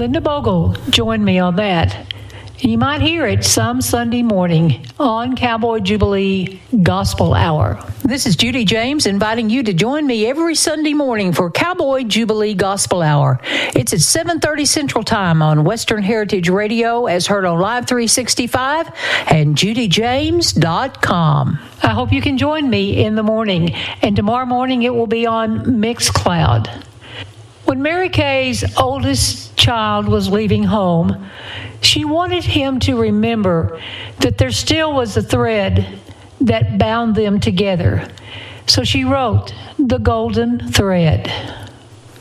Linda Bogle joined me on that. You might hear it some Sunday morning on Cowboy Jubilee Gospel Hour. This is Judy James inviting you to join me every Sunday morning for Cowboy Jubilee Gospel Hour. It's at 7:30 Central Time on Western Heritage Radio as heard on Live 365 and judyjames.com. I hope you can join me in the morning, and tomorrow morning it will be on Mixcloud. When Mary Kay's oldest child was leaving home, she wanted him to remember that there still was a thread that bound them together. So she wrote The Golden Thread.